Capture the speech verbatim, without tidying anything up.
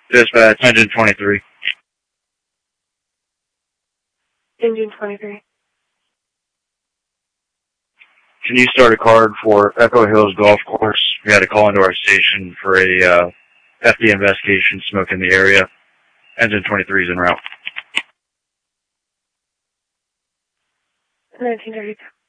Dispatch, engine twenty-three. Engine twenty-three. Can you start a card for Echo Hills Golf Course? We had a call into our station for a uh, F D investigation, smoke in the area. Engine twenty-three is en route. nineteen thirty-two.